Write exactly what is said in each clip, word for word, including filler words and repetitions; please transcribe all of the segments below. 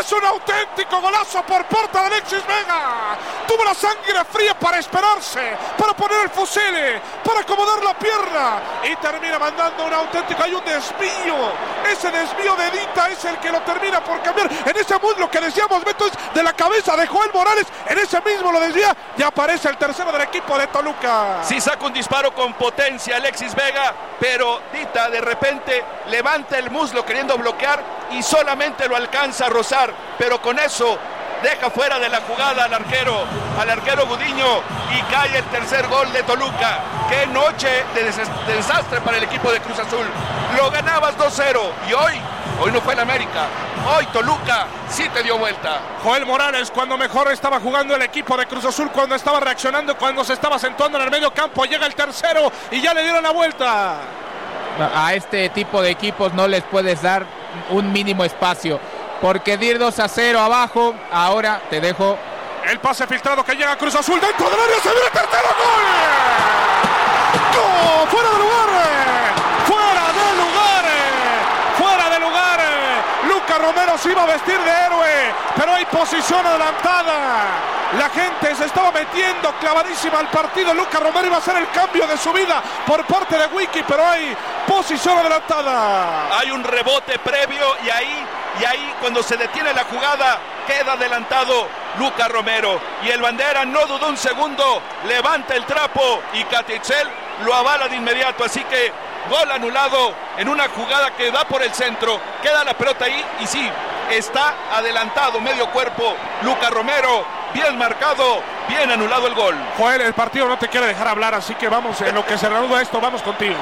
es un auténtico golazo por parte de Alexis Vega. Tuvo la sangre fría para esperarse, para poner el fusil, para acomodar la pierna y termina mandando un auténtico, hay un desvío, ese desvío de Dita es el que lo termina por cambiar. En ese muslo que decíamos, Beto, es de la cabeza de Joel Morales, en ese mismo lo desvía y aparece el tercero del equipo de Toluca. Sí, saca un disparo con potencia Alexis Vega, pero Dita de repente levanta el muslo queriendo bloquear y solamente lo alcanza a rozar, pero con eso deja fuera de la jugada al arquero, al arquero Gudiño, y cae el tercer gol de Toluca. Qué noche de, des de desastre para el equipo de Cruz Azul. Lo ganabas dos cero y hoy, hoy no fue el América, hoy Toluca sí te dio vuelta. Joel Morales, cuando mejor estaba jugando el equipo de Cruz Azul, cuando estaba reaccionando, cuando se estaba acentuando en el medio campo, llega el tercero y ya le dieron la vuelta. A este tipo de equipos no les puedes dar un mínimo espacio, porque de ir dos a cero abajo, ahora te dejo. El pase filtrado que llega a Cruz Azul dentro del área, se viene el tercero, gol. ¡Gol! ¡Fuera de lugar! ¡Fuera de lugar! ¡Fuera de lugar! Luca Romero se iba a vestir de héroe, pero hay posición adelantada. La gente se estaba metiendo clavadísima al partido. Luca Romero iba a hacer el cambio de su vida por parte de Wiki, pero hay posición adelantada. Hay un rebote previo y ahí, y ahí cuando se detiene la jugada, queda adelantado Luca Romero. Y el bandera no dudó un segundo, levanta el trapo y Catitzel lo avala de inmediato. Así que gol anulado en una jugada que da por el centro. Queda la pelota ahí y sí, está adelantado medio cuerpo Luca Romero. Bien marcado, bien anulado el gol. Joel, el partido no te quiere dejar hablar, así que vamos, en lo que se reanuda esto, vamos contigo.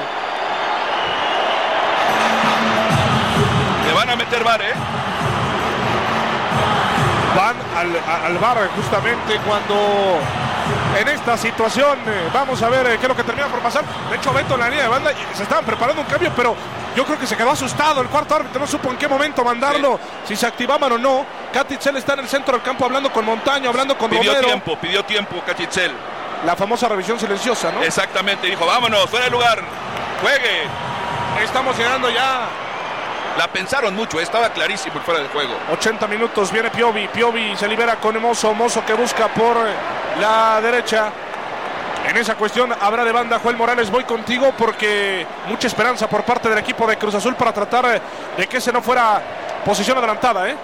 Le van a meter V A R, ¿eh? Van al, al V A R justamente cuando en esta situación, eh, vamos a ver eh, qué es lo que termina por pasar. De hecho, Beto en la línea de banda y se estaban preparando un cambio, pero yo creo que se quedó asustado el cuarto árbitro, no supo en qué momento mandarlo, sí. Si se activaban o no. Catitzel está en el centro del campo hablando con Montaño, hablando con pidió Romero. Pidió tiempo, pidió tiempo Catitzel. La famosa revisión silenciosa, ¿no? Exactamente, dijo, vámonos, fuera de lugar, juegue. Estamos llegando ya. La pensaron mucho, estaba clarísimo el fuera de juego. ochenta minutos, viene Piovi, Piovi se libera con Mozo, Mozo que busca por la derecha. En esa cuestión habrá de banda Joel Morales, voy contigo porque mucha esperanza por parte del equipo de Cruz Azul para tratar de que ese no fuera posición adelantada, ¿eh?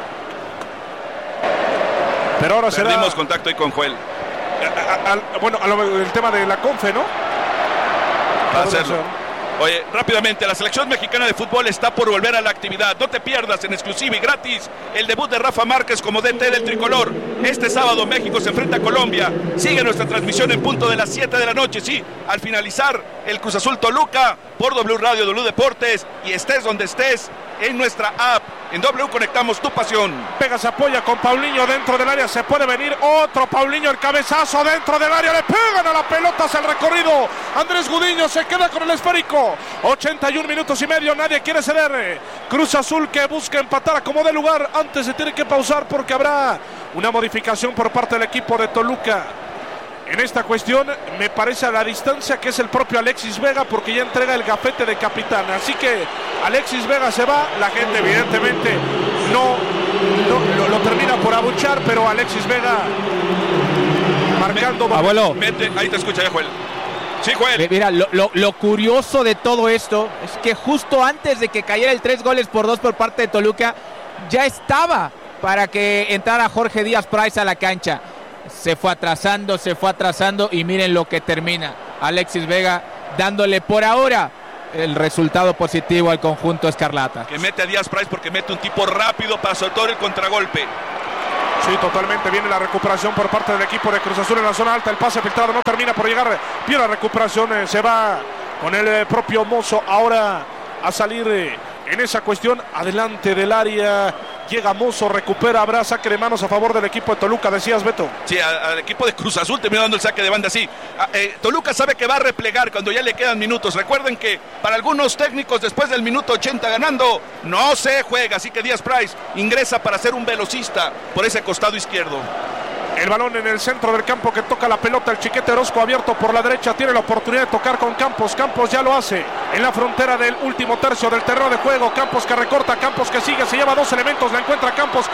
Pero ahora será... Perdimos contacto ahí con Joel. A, a, a, bueno, a lo, el tema de la Confe, ¿no? Va a hacerlo. Oye, rápidamente, la selección mexicana de fútbol está por volver a la actividad. No te pierdas en exclusiva y gratis el debut de Rafa Márquez como D T del tricolor. Este sábado México se enfrenta a Colombia. Sigue nuestra transmisión en punto de las siete de la noche. Sí, al finalizar el Cruz Azul Toluca por W Radio, W Deportes, y estés donde estés en nuestra app. En W conectamos tu pasión. Pega, se apoya con Paulinho dentro del área. Se puede venir otro Paulinho, el cabezazo dentro del área. Le pegan a la pelota hacia el recorrido. Andrés Gudiño se queda con el esférico. ochenta y un minutos y medio. Nadie quiere ceder. Cruz Azul que busca empatar a como de lugar. Antes se tiene que pausar porque habrá una modificación por parte del equipo de Toluca. En esta cuestión me parece a la distancia que es el propio Alexis Vega, porque ya entrega el gafete de capitán. Así que Alexis Vega se va. La gente evidentemente no, no lo, lo termina por abuchar, pero Alexis Vega marcando. Abuelo, mete, ahí te escucha, Joel. Sí, Joel. Mira, lo, lo, lo curioso de todo esto es que justo antes de que cayera el tres goles por dos por parte de Toluca, ya estaba para que entrara Jorge Díaz Price a la cancha. Se fue atrasando, se fue atrasando y miren lo que termina. Alexis Vega dándole por ahora el resultado positivo al conjunto escarlata. Que mete a Díaz Price porque mete un tipo rápido para soltar el contragolpe. Sí, totalmente. Viene la recuperación por parte del equipo de Cruz Azul en la zona alta. El pase filtrado no termina por llegar. Bien la recuperación. Eh, se va con el eh, propio Mozo ahora a salir eh, en esa cuestión. Adelante del área. Llega Mozo, recupera, habrá saque de manos a favor del equipo de Toluca, decías, Beto. Sí, al equipo de Cruz Azul terminó dando el saque de banda, sí. Eh, Toluca sabe que va a replegar cuando ya le quedan minutos. Recuerden que para algunos técnicos después del minuto ochenta ganando, no se juega. Así que Díaz Price ingresa para ser un velocista por ese costado izquierdo. El balón en el centro del campo que toca la pelota, el Chiquete Orozco abierto por la derecha, tiene la oportunidad de tocar con Campos, Campos ya lo hace en la frontera del último tercio del terreno de juego, Campos que recorta, Campos que sigue, se lleva dos elementos, la encuentra Campos,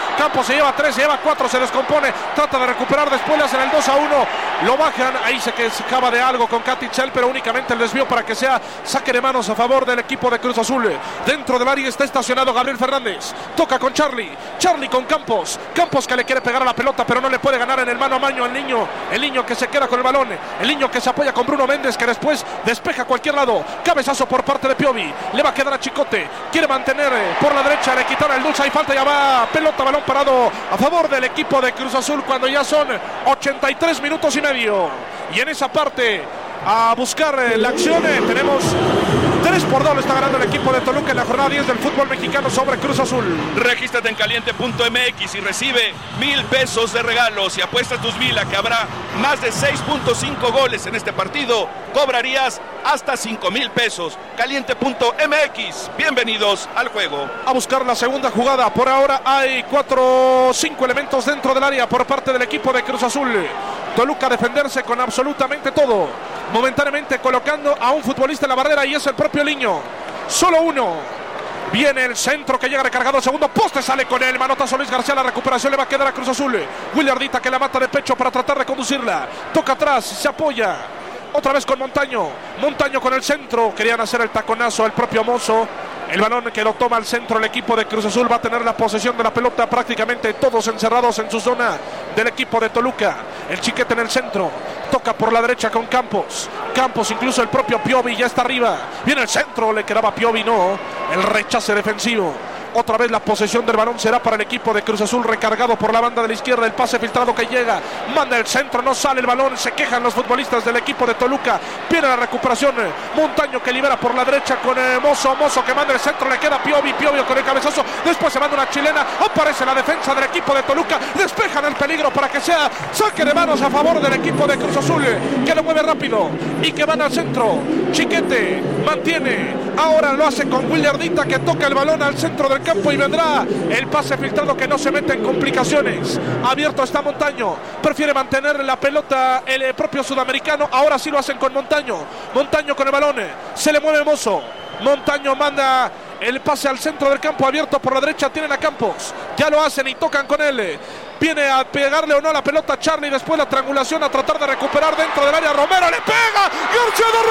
se lleva tres, se lleva cuatro, se descompone, trata de recuperar, después le hacen el dos a uno, lo bajan, ahí se quejaba de algo con Katichel, pero únicamente el desvío para que sea saque de manos a favor del equipo de Cruz Azul. Dentro del área está estacionado Gabriel Fernández, toca con Charlie, Charlie con Campos, Campos que le quiere pegar a la pelota, pero no le puede ganar en el mano a mano al niño, el niño que se queda con el balón, el niño que se apoya con Bruno Méndez, que después despeja a cualquier lado, cabezazo por parte de Piovi, le va a quedar a Chicote, quiere mantener por la derecha, le quitaron el dulce, hay falta, ya va, pelota, balón parado a favor del equipo de Cruz Azul cuando ya son ochenta y tres minutos y medio, y en esa parte a buscar la acción, tenemos tres por dos, está ganando el equipo de Toluca en la jornada diez del fútbol mexicano sobre Cruz Azul. Regístrate en caliente punto m x y recibe mil pesos de regalos. Y apuestas tus mil a que habrá más de seis punto cinco goles en este partido, cobrarías hasta cinco mil pesos. Caliente punto m x, bienvenidos al juego. A buscar la segunda jugada, por ahora hay cuatro o cinco elementos dentro del área por parte del equipo de Cruz Azul. Toluca a defenderse con absolutamente todo, momentáneamente colocando a un futbolista en la barrera y es el propio Liño, solo uno. Viene el centro que llega recargado, segundo poste, sale con el manotazo Luis García, la recuperación le va a quedar a Cruz Azul. Willardita que la mata de pecho para tratar de conducirla, toca atrás, se apoya, otra vez con Montaño, Montaño con el centro, querían hacer el taconazo al propio Mozo. El balón que lo toma al centro el equipo de Cruz Azul, va a tener la posesión de la pelota, prácticamente todos encerrados en su zona del equipo de Toluca. El Chiquete en el centro, toca por la derecha con Campos, Campos, incluso el propio Piovi ya está arriba, viene el centro, le quedaba Piovi, no, el rechace defensivo. Otra vez la posesión del balón será para el equipo de Cruz Azul, recargado por la banda de la izquierda, el pase filtrado que llega, manda el centro, no sale el balón, se quejan los futbolistas del equipo de Toluca, viene la recuperación, Montaño que libera por la derecha con eh, Mozo, Mozo que manda el centro, le queda Piovi, Piovi con el cabezazo, después se manda una chilena, aparece la defensa del equipo de Toluca, despejan el peligro para que sea saque de manos a favor del equipo de Cruz Azul, que lo mueve rápido y que van al centro. Chiquete mantiene, ahora lo hace con Willardita que toca el balón al centro del campo y vendrá el pase filtrado que no se mete en complicaciones. Abierto está Montaño, prefiere mantener la pelota el propio sudamericano, ahora sí lo hacen con Montaño, Montaño con el balón, se le mueve Mozo, Montaño manda el pase al centro del campo, abierto por la derecha, tienen a Campos, ya lo hacen y tocan con él, viene a pegarle o no la pelota a Charlie, después la triangulación a tratar de recuperar dentro del área, Romero le pega, García de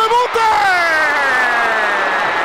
rebote.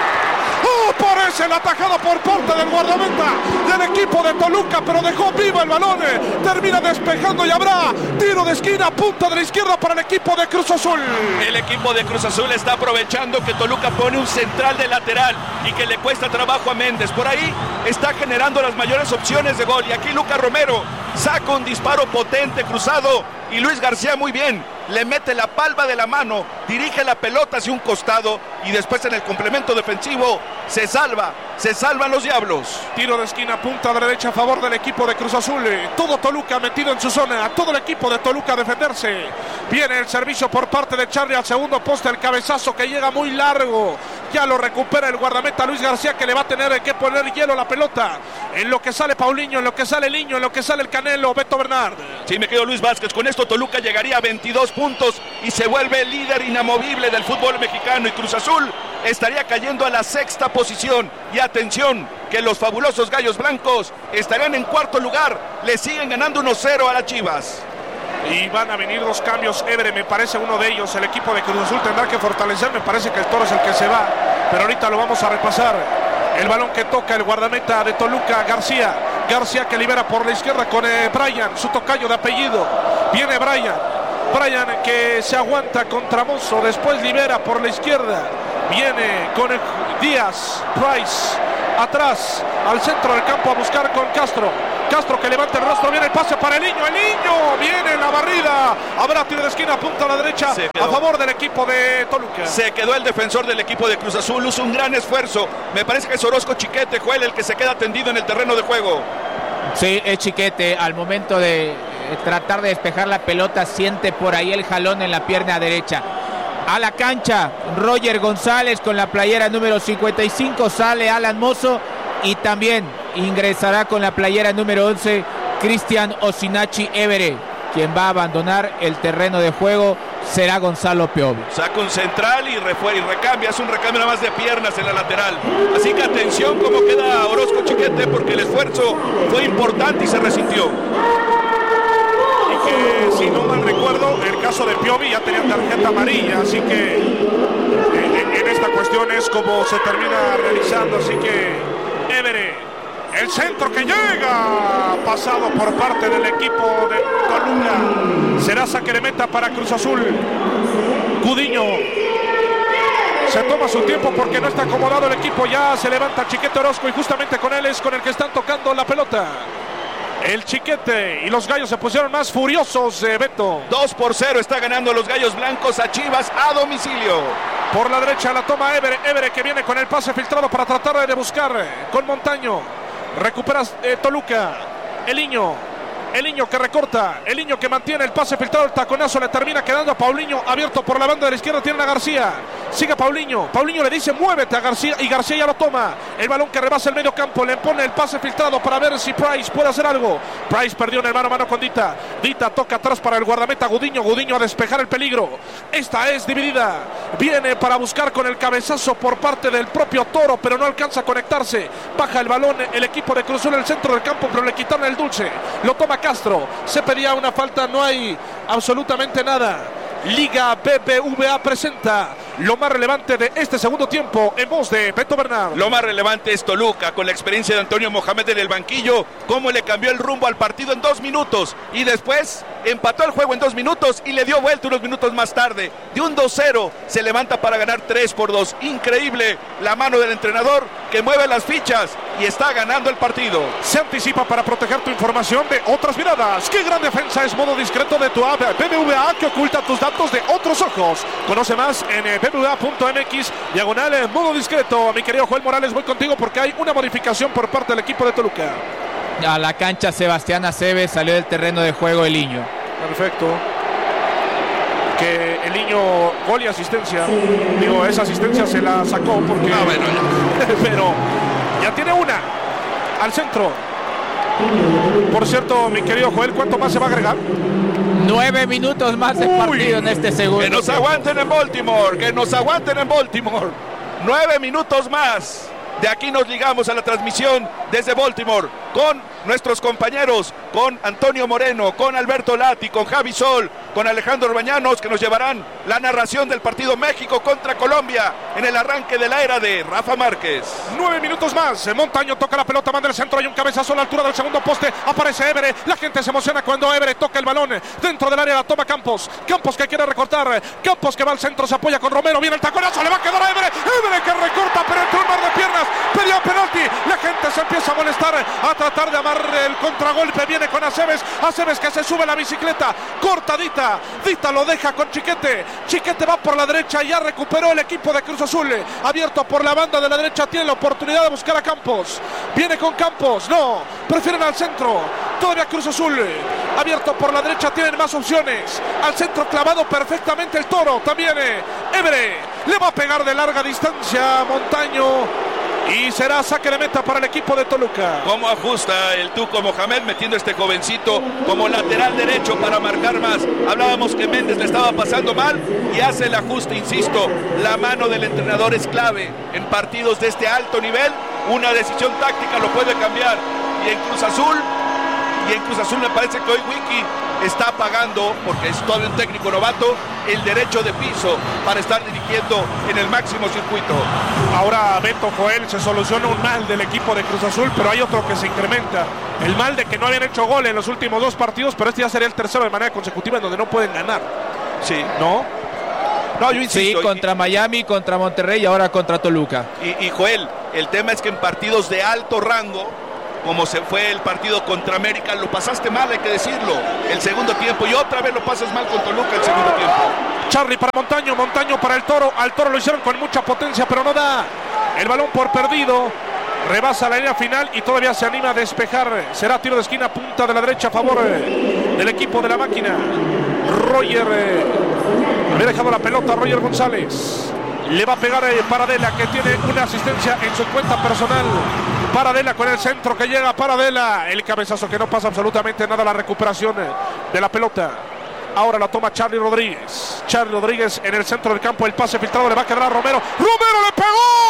Aparece el atajado por parte del guardameta del equipo de Toluca, pero dejó vivo el balón, termina despejando y habrá tiro de esquina, punta de la izquierda para el equipo de Cruz Azul. El equipo de Cruz Azul está aprovechando que Toluca pone un central de lateral y que le cuesta trabajo a Méndez, por ahí está generando las mayores opciones de gol, y aquí Lucas Romero saca un disparo potente cruzado y Luis García muy bien, le mete la palma de la mano, dirige la pelota hacia un costado y después en el complemento defensivo se salva, se salvan los Diablos. Tiro de esquina, punta de derecha a favor del equipo de Cruz Azul, todo Toluca metido en su zona, todo el equipo de Toluca a defenderse. Viene el servicio por parte de Charlie al segundo poste, el cabezazo que llega muy largo, ya lo recupera el guardameta Luis García, que le va a tener que poner hielo a la pelota, en lo que sale Paulinho, en lo que sale Liño, en lo que sale el Canelo, Beto Bernard. Sí, me quedo Luis Vázquez, con esto Toluca llegaría a veintidós puntos y se vuelve el líder inamovible del fútbol mexicano, y Cruz Azul estaría cayendo a la sexta posición. Y atención, que los fabulosos Gallos Blancos estarían en cuarto lugar, le siguen ganando uno cero a las Chivas. Y van a venir dos cambios, Évere me parece uno de ellos, el equipo de Cruz Azul tendrá que fortalecer, me parece que el Toro es el que se va, pero ahorita lo vamos a repasar. El balón que toca el guardameta de Toluca, García, García que libera por la izquierda con eh, Brian, su tocayo de apellido, viene Brian, Brian que se aguanta contra Mozo, después libera por la izquierda, viene con el Díaz, Price, atrás, al centro del campo a buscar con Castro, Castro que levanta el rostro, viene el pase para el niño, el niño, viene la barrida, habrá tiro de esquina, punta a la derecha, a favor del equipo de Toluca. Se quedó el defensor del equipo de Cruz Azul, hizo un gran esfuerzo, me parece que es Orozco Chiquete, Joel, el que se queda tendido en el terreno de juego. Sí, es Chiquete, al momento de tratar de despejar la pelota, siente por ahí el jalón en la pierna derecha. A la cancha, Roger González con la playera número cincuenta y cinco, sale Alan Mozo y también ingresará con la playera número once Cristian Osinachi Évere, quien va a abandonar el terreno de juego. será Gonzalo Piovi. Saca un central y, refue- y recambia, es un recambio nada más de piernas en la lateral. Así que atención cómo queda Orozco Chiquete, porque el esfuerzo fue importante y se resintió. Y que, si no mal recuerdo, el caso de Piovi ya tenía tarjeta amarilla, así que en, en esta cuestión es como se termina realizando. Así que Évere, el centro que llega, pasado por parte del equipo de Toluca, será saque de meta para Cruz Azul. Gudiño se toma su tiempo porque no está acomodado el equipo. Ya se levanta Chiquete Orozco y justamente con él es con el que están tocando la pelota. El Chiquete y los Gallos se pusieron más furiosos, eh, Beto. dos por cero está ganando los Gallos Blancos a Chivas a domicilio. Por la derecha la toma Évere, Évere que viene con el pase filtrado para tratar de buscar con Montaño. Recupera eh, Toluca. El Niño, el Niño que recorta, el Niño que mantiene el pase filtrado, el taconazo le termina quedando a Paulinho, abierto por la banda de la izquierda, tiene a García. Sigue Paulinho, Paulinho le dice muévete a García y García ya lo toma. El balón que rebasa el medio campo, le pone el pase filtrado para ver si Price puede hacer algo. Price perdió en el mano a mano con Dita. Dita toca atrás para el guardameta Gudiño, Gudiño a despejar el peligro. Esta es dividida, viene para buscar con el cabezazo por parte del propio Toro, pero no alcanza a conectarse. Baja el balón el equipo de Cruz Azul en el centro del campo, pero le quitaron el dulce. Lo toma Castro, se pedía una falta, no hay absolutamente nada. Liga B B V A presenta lo más relevante de este segundo tiempo en voz de Beto Bernal. Lo más relevante es Toluca, con la experiencia de Antonio Mohamed en el banquillo, cómo le cambió el rumbo al partido en dos minutos y después empató el juego en dos minutos y le dio vuelta unos minutos más tarde. De un dos cero se levanta para ganar tres por dos. Increíble la mano del entrenador que mueve las fichas y está ganando el partido. Se anticipa para proteger tu información de otras miradas. ¡Qué gran defensa! Es modo discreto de tu app B B V A que oculta tus datos de otros ojos. Conoce más en B B V A punto M X diagonal en modo discreto. Mi querido Joel Morales, voy contigo porque hay una modificación por parte del equipo de Toluca. A la cancha Sebastián Aceves, salió del terreno de juego el Niño. Perfecto. Que el Niño gol y asistencia. Digo, esa asistencia se la sacó porque... Ah, bueno, ya. Pero ya tiene una al centro. Por cierto, mi querido Joel, ¿cuánto más se va a agregar? Nueve minutos más de partido en este segundo. Que nos aguanten en Baltimore, que nos aguanten en Baltimore. Nueve minutos más. De aquí nos ligamos a la transmisión desde Baltimore con nuestros compañeros, con Antonio Moreno, con Alberto Lati, con Javi Sol, con Alejandro Bañanos, que nos llevarán la narración del partido México contra Colombia en el arranque de la era de Rafa Márquez. Nueve minutos más. Montaño toca la pelota, manda el centro, hay un cabezazo a la altura del segundo poste. Aparece Évere, la gente se emociona cuando Évere toca el balón dentro del área, la toma Campos. Campos que quiere recortar, Campos que va al centro, se apoya con Romero, viene el taconazo, le va a quedar a Évere. Évere que recorta, pero entre un mar de piernas, pedía penalti. La gente se empieza a molestar, a tratar de amar el contragolpe. Viene con Aceves, Aceves que se sube a la bicicleta, corta Dita, Dita lo deja con Chiquete. Chiquete va por la derecha, ya recuperó el equipo de Cruz Azul, abierto por la banda de la derecha, tiene la oportunidad de buscar a Campos. Viene con Campos, no, prefieren al centro. Todavía Cruz Azul, abierto por la derecha, tienen más opciones. Al centro clavado perfectamente el Toro. También Évere le va a pegar de larga distancia a Montaño. Y será saque de meta para el equipo de Toluca. ¿Cómo ajusta el Tuco Mohamed metiendo este jovencito como lateral derecho para marcar más? Hablábamos que Méndez le estaba pasando mal y hace el ajuste, insisto. La mano del entrenador es clave en partidos de este alto nivel. Una decisión táctica lo puede cambiar. Y en Cruz Azul, y en Cruz Azul me parece que hoy Wiki está pagando, porque es todo un técnico novato, el derecho de piso para estar dirigiendo en el máximo circuito. Ahora Beto, Joel, se soluciona un mal del equipo de Cruz Azul, pero hay otro que se incrementa. El mal de que no habían hecho gol en los últimos dos partidos, pero este ya sería el tercero de manera consecutiva en donde no pueden ganar. Sí. ¿No? No, yo insisto. Sí, contra Miami, contra Monterrey y ahora contra Toluca. Y, y Joel, el tema es que en partidos de alto rango, como se fue el partido contra América, lo pasaste mal, hay que decirlo, el segundo tiempo, y otra vez lo pasas mal con Toluca el segundo tiempo. Charlie para Montaño, Montaño para el Toro, al Toro lo hicieron con mucha potencia, pero no da el balón por perdido, rebasa la línea final y todavía se anima a despejar. Será tiro de esquina, punta de la derecha a favor eh, del equipo de la máquina. Roger eh, había dejado la pelota, Roger González. Le va a pegar eh, Paradela, que tiene una asistencia en su cuenta personal. Paradela con el centro que llega, Paradela. El cabezazo que no pasa absolutamente nada, la recuperación eh, de la pelota. Ahora la toma Charlie Rodríguez. Charlie Rodríguez en el centro del campo. El pase filtrado le va a quedar a Romero. ¡Romero le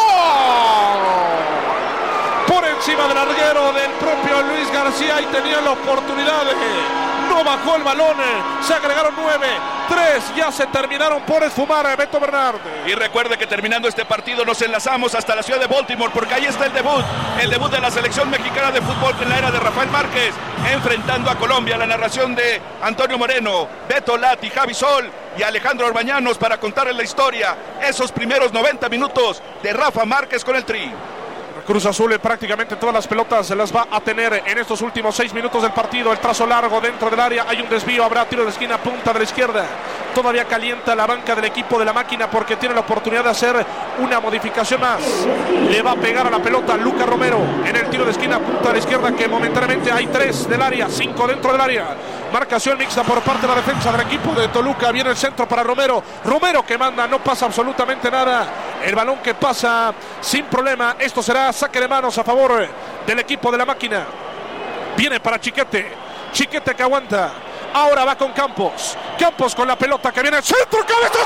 pegó! Por encima del larguero del propio Luis García y tenía la oportunidad de... No bajó el balón. Se agregaron nueve. Tres ya se terminaron por esfumar a Beto Bernardes. Y recuerde que terminando este partido nos enlazamos hasta la ciudad de Baltimore, porque ahí está el debut. El debut de la selección mexicana de fútbol en la era de Rafael Márquez, enfrentando a Colombia. La narración de Antonio Moreno, Beto Lati, Javi Sol y Alejandro Orbañanos para contarles la historia. Esos primeros noventa minutos de Rafa Márquez con el Tri. Cruz Azul prácticamente todas las pelotas se las va a tener en estos últimos seis minutos del partido. El trazo largo dentro del área, hay un desvío, habrá tiro de esquina, punta de la izquierda. Todavía calienta la banca del equipo de la máquina porque tiene la oportunidad de hacer una modificación más. Le va a pegar a la pelota Lucas Romero en el tiro de esquina, punta de la izquierda, que momentáneamente hay tres del área, cinco dentro del área. Marcación mixta por parte de la defensa del equipo de Toluca. Viene el centro para Romero. Romero que manda, no pasa absolutamente nada. El balón que pasa sin problema. Esto será saque de manos a favor del equipo de la máquina. Viene para Chiquete. Chiquete que aguanta. Ahora va con Campos. Campos con la pelota que viene el centro. ¡Cabezazo!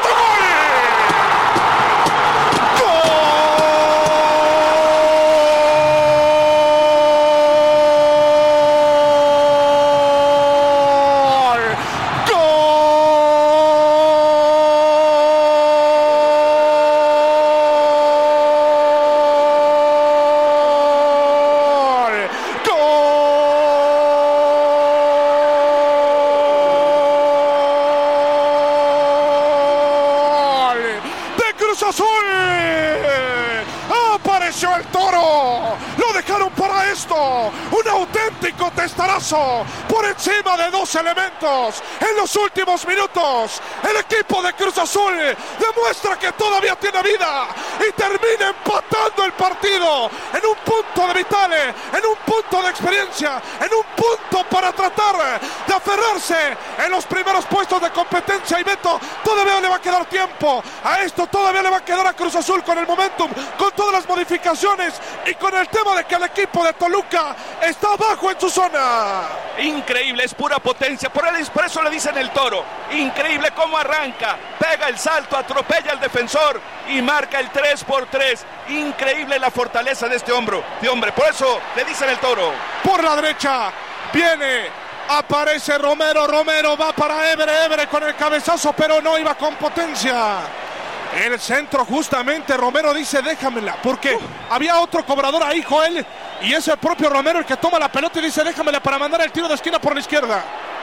¡Gol! ¡Gol! Apareció el Toro, lo dejaron para esto, un auténtico testarazo por encima de dos elementos en los últimos minutos. El equipo de Cruz Azul demuestra que todavía tiene vida y termina empatando el partido en un punto de vitales, en un punto de experiencia, en un punto para tratar de aferrarse en los primeros puestos de competencia. Y Beto, todavía le va a quedar tiempo a esto, todavía le va a quedar a Cruz Azul con el momentum, con todas las modificaciones y con el tema de que el equipo de Toluca está abajo en su zona. Increíble, es pura potencia, por, el, por eso le dicen el Toro. Increíble cómo arranca, pega el salto, atropella al defensor y marca el tres por tres. Increíble la fortaleza de este hombro, de hombre, por eso le dicen el Toro. Por la derecha viene, aparece Romero, Romero va para Évere, Évere con el cabezazo, pero no iba con potencia. El centro justamente, Romero dice déjamela, porque uh. había otro cobrador ahí, Joel, y es el propio Romero el que toma la pelota y dice déjamela para mandar el tiro de esquina por la izquierda.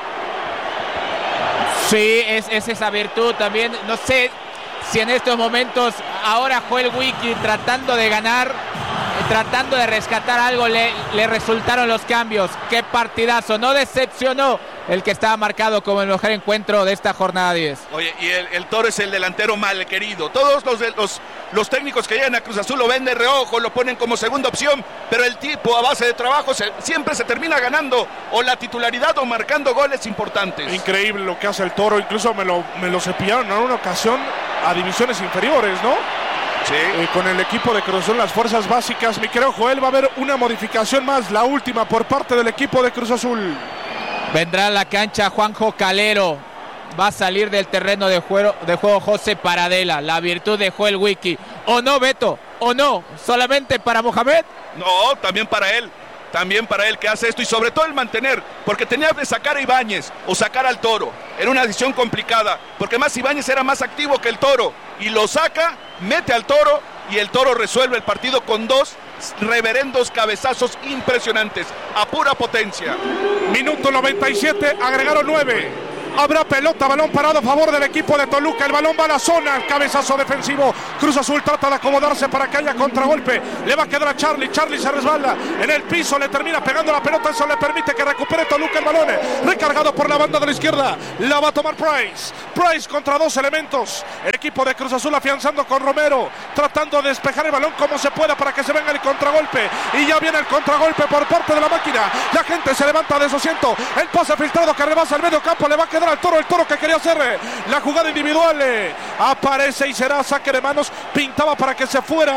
Sí, es, es esa virtud también, no sé si en estos momentos ahora Joel Wiki tratando de ganar, tratando de rescatar algo, le, le resultaron los cambios. Qué partidazo, no decepcionó el que estaba marcado como el mejor encuentro de esta jornada diez. Oye, y el, el Toro es el delantero mal querido. Todos los, los, los técnicos que llegan a Cruz Azul lo ven de reojo, lo ponen como segunda opción, pero el tipo a base de trabajo se, siempre se termina ganando o la titularidad o marcando goles importantes. Increíble lo que hace el Toro, incluso me lo, me lo cepillaron en una ocasión a divisiones inferiores, ¿no? Sí. Eh, con el equipo de Cruz Azul, las fuerzas básicas. Mi querido Joel, va a haber una modificación más, la última por parte del equipo de Cruz Azul. Vendrá a la cancha Juanjo Calero. Va a salir del terreno de juego, de juego José Paradela. La virtud de Joel Wiki. ¿O no, Beto? ¿O no? ¿Solamente para Mohamed? No, también para él. También para él que hace esto y sobre todo el mantener, porque tenía de sacar a Ibáñez o sacar al Toro. Era una decisión complicada, porque más Ibáñez era más activo que el Toro. Y lo saca, mete al Toro y el Toro resuelve el partido con dos reverendos cabezazos impresionantes, a pura potencia. Minuto noventa y siete, agregaron nueve. Habrá pelota, balón parado a favor del equipo de Toluca. El balón va a la zona, el cabezazo defensivo. Cruz Azul trata de acomodarse para que haya contragolpe. Le va a quedar a Charlie, Charlie se resbala en el piso, le termina pegando la pelota. Eso le permite que recupere Toluca el balón. Recargado por la banda de la izquierda, la va a tomar Price. Price contra dos elementos. El equipo de Cruz Azul afianzando con Romero, tratando de despejar el balón como se pueda para que se venga el contragolpe. Y ya viene el contragolpe por parte de la máquina. La gente se levanta de su asiento. El pase filtrado que rebasa el medio campo, le va a quedar al Toro, el Toro que quería hacer la jugada individual, aparece y será saque de manos. Pintaba para que se fuera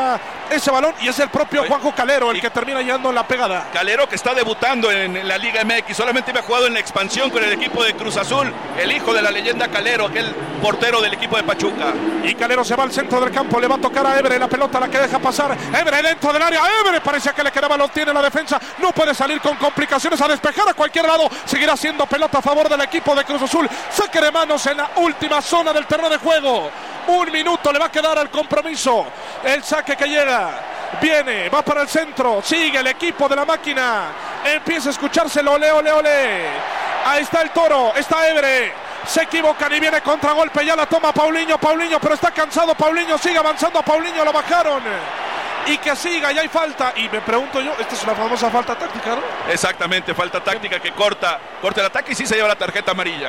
ese balón y es el propio Oye, Juanjo Calero el y, que termina llegando en la pegada. Calero, que está debutando en, en la Liga M X, solamente había jugado en la expansión con el equipo de Cruz Azul, el hijo de la leyenda Calero, aquel portero del equipo de Pachuca. Y Calero se va al centro del campo, le va a tocar a Ebre, la pelota la que deja pasar, Ebre dentro del área, Ebre parecía que le quedaba, lo tiene la defensa, no puede salir con complicaciones a despejar a cualquier lado, seguirá siendo pelota a favor del equipo de Cruz Azul, saque de manos en la última zona del terreno de juego, un minuto le va a quedar al compromiso, el saque que llega, viene, va para el centro, sigue el equipo de la máquina, empieza a escuchárselo, ole, ole, ole, ahí está el Toro, está Ebre, se equivocan y viene contragolpe, ya la toma Paulinho, Paulinho, pero está cansado Paulinho, sigue avanzando Paulinho, lo bajaron. Y que siga, ya hay falta. Y me pregunto yo, esta es una famosa falta táctica, ¿no? Exactamente, falta táctica que corta, corta el ataque y sí se lleva la tarjeta amarilla.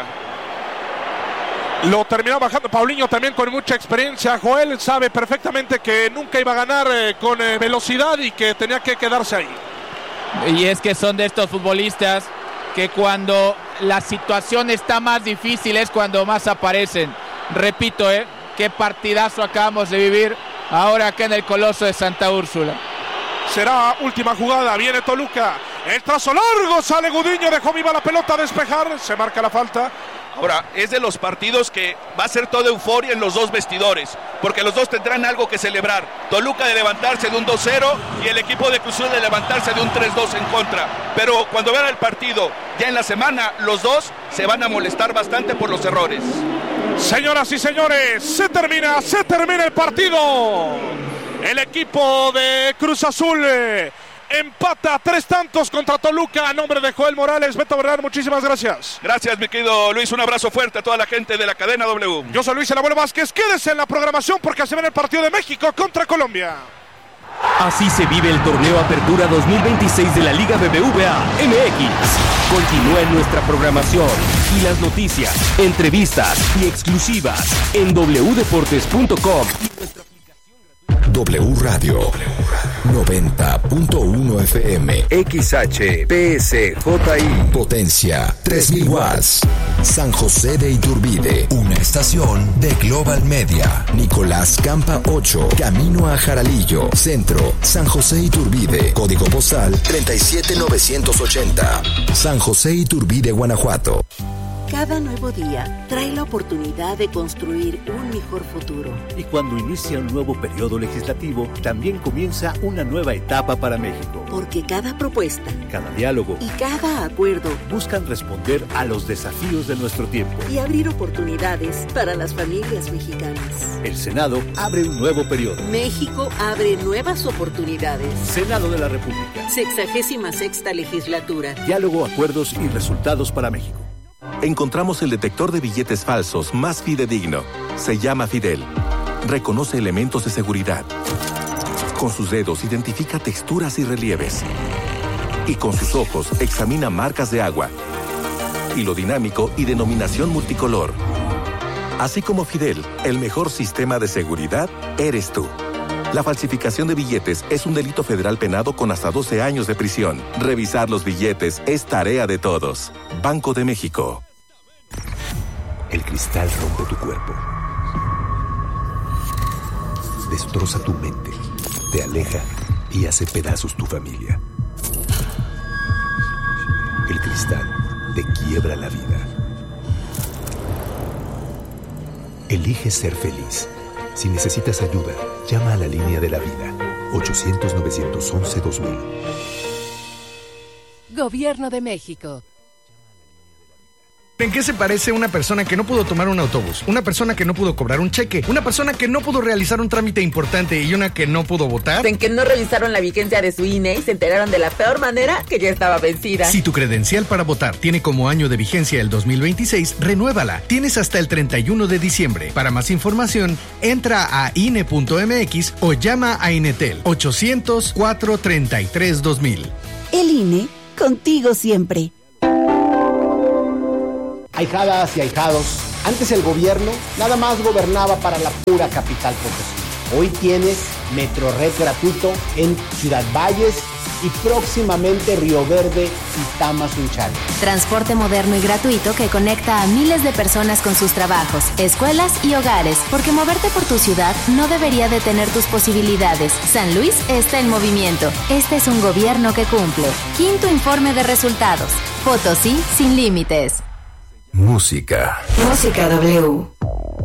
Lo terminó bajando Paulinho también con mucha experiencia. Joel sabe perfectamente que nunca iba a ganar eh, con eh, velocidad y que tenía que quedarse ahí. Y es que son de estos futbolistas que cuando la situación está más difícil es cuando más aparecen. Repito, ¿eh? Qué partidazo acabamos de vivir ahora acá en el Coloso de Santa Úrsula. Será última jugada, viene Toluca, el trazo largo, sale Gudiño, dejó viva la pelota a despejar, se marca la falta. Ahora, es de los partidos que va a ser toda euforia en los dos vestidores, porque los dos tendrán algo que celebrar. Toluca de levantarse de un dos cero y el equipo de Cruz Azul de levantarse de un tres dos en contra. Pero cuando vean el partido ya en la semana, los dos se van a molestar bastante por los errores. Señoras y señores, se termina, se termina el partido. El equipo de Cruz Azul eh, empata tres tantos contra Toluca a nombre de Joel Morales. Beto Bernal, muchísimas gracias. Gracias, mi querido Luis. Un abrazo fuerte a toda la gente de la cadena W. Yo soy Luis El Abuelo Vázquez. Quédese en la programación porque se viene el partido de México contra Colombia. Así se vive el torneo Apertura dos mil veintiséis de la Liga B B V A M X. Continúa en nuestra programación y las noticias, entrevistas y exclusivas en doble u deportes punto com. W Radio noventa punto uno F M, X H P S J I, potencia tres mil watts. San José de Iturbide, una estación de Global Media. Nicolás Campa ocho, camino a Jaralillo, centro, San José Iturbide, código postal treinta y siete mil novecientos ochenta. San José Iturbide, Guanajuato. Cada nuevo día trae la oportunidad de construir un mejor futuro. Y cuando inicia un nuevo periodo legislativo, también comienza una nueva etapa para México. Porque cada propuesta, cada diálogo y cada acuerdo buscan responder a los desafíos de nuestro tiempo y abrir oportunidades para las familias mexicanas. El Senado abre un nuevo periodo. México abre nuevas oportunidades. Senado de la República. Sexagésima sexta legislatura. Diálogo, acuerdos y resultados para México. Encontramos el detector de billetes falsos más fidedigno. Se llama Fidel. Reconoce elementos de seguridad. Con sus dedos identifica texturas y relieves. Y con sus ojos examina marcas de agua. Hilo dinámico y denominación multicolor. Así como Fidel, el mejor sistema de seguridad eres tú. La falsificación de billetes es un delito federal penado con hasta doce años de prisión. Revisar los billetes es tarea de todos. Banco de México. El cristal rompe tu cuerpo. Destroza tu mente. Te aleja y hace pedazos tu familia. El cristal te quiebra la vida. Elige ser feliz. Si necesitas ayuda, llama a la línea de la vida. ochocientos, novecientos once, dos mil. Gobierno de México. ¿En qué se parece una persona que no pudo tomar un autobús? Una persona que no pudo cobrar un cheque, una persona que no pudo realizar un trámite importante y una que no pudo votar. En que no revisaron la vigencia de su I N E y se enteraron de la peor manera que ya estaba vencida. Si tu credencial para votar tiene como año de vigencia el dos mil veintiséis, renuévala. Tienes hasta el treinta y uno de diciembre. Para más información, entra a I N E punto M X o llama a Inetel ochocientos, cuatrocientos treinta y tres, dos mil. El I N E, contigo siempre. Ahijadas y ahijados, antes el gobierno nada más gobernaba para la pura capital potosina. Hoy tienes Metrored gratuito en Ciudad Valles y próximamente Río Verde y Tamazunchal. Transporte moderno y gratuito que conecta a miles de personas con sus trabajos, escuelas y hogares, porque moverte por tu ciudad no debería detener tus posibilidades. San Luis está en movimiento. Este es un gobierno que cumple. Quinto informe de resultados. Potosí sin límites. Música. Música W.